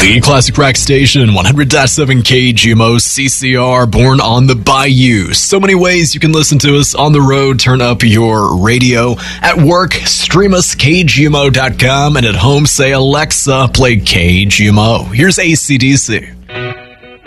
The Classic Rock Station, 100.7 KGMO, CCR, born on the Bayou. So many ways you can listen to us on the road. Turn up your radio. At work, stream us, KGMO.com. And at home, say, Alexa, play KGMO. Here's AC/DC.